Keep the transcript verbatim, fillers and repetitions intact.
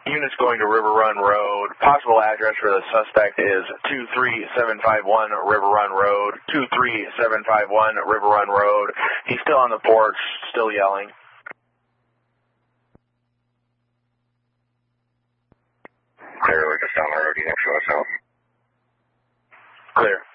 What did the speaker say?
Units going to River Run Road. Possible address for the suspect is two three seven five one River Run Road. two three seven five one River Run Road. He's still on the porch, still yelling. Clear, we're just down the road. You next to us, out. Clear.